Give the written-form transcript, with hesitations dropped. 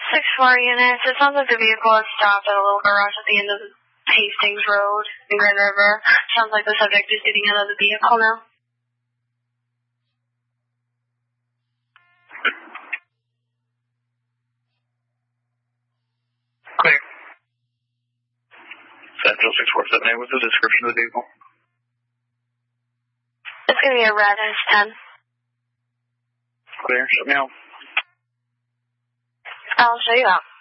6-4 units. It sounds like the vehicle has stopped at a little garage at the end of Hastings Road in Grand River. Sounds like the subject is getting out of the vehicle now. Clear. Central 647A, what's the description of the vehicle? It's going to be a red S10. Clear, show me out. I'll show you out.